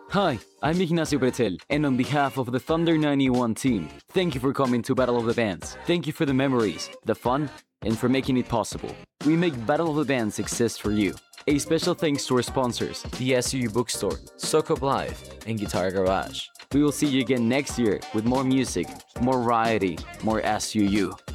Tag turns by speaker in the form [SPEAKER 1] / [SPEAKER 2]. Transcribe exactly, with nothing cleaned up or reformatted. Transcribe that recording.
[SPEAKER 1] Hi, I'm Ignacio Bretel, and on behalf of the Thunder ninety-one team, thank you for coming to Battle of the Bands. Thank you for the memories, the fun, and for making it possible. We make Battle of the Bands exist for you. A special thanks to our sponsors, the S U U Bookstore, Socop Live, and Guitar Garage. We will see you again next year with more music, more variety, more S U U.